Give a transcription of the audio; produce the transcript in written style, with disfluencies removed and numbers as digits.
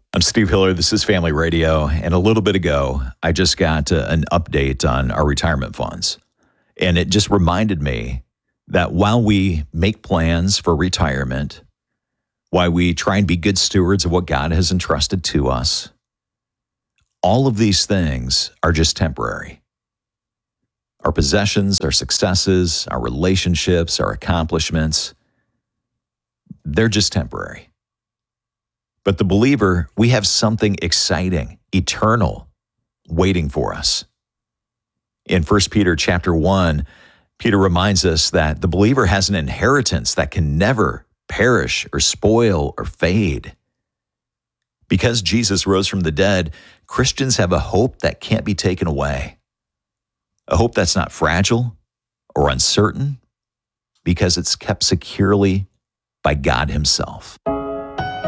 I'm Steve Hiller. This is Family Radio. And a little bit ago, I just got an update on our retirement funds. And it just reminded me that while we make plans for retirement, while we try and be good stewards of what God has entrusted to us, all of these things are just temporary. Our possessions, our successes, our relationships, our accomplishments, they're just temporary. But the believer, we have something exciting, eternal, waiting for us. In 1 Peter chapter 1, Peter reminds us that the believer has an inheritance that can never perish or spoil or fade. Because Jesus rose from the dead, Christians have a hope that can't be taken away. A hope that's not fragile or uncertain because it's kept securely by God Himself.